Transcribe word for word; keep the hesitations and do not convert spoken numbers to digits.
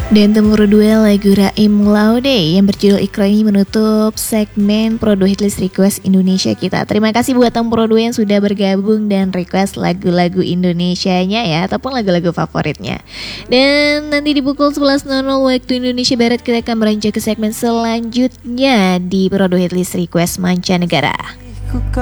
Dan Tempur dua lagu Raim Laude yang berjudul Ikrar ini menutup segmen Pro dua Hitlist Request Indonesia kita. Terima kasih buat Tempur dua yang sudah bergabung dan request lagu-lagu Indonesianya ya, ataupun lagu-lagu favoritnya. Dan nanti di pukul sebelas nol nol waktu Indonesia Barat kita akan beranjak ke segmen selanjutnya di Pro dua Hitlist Request Mancanegara.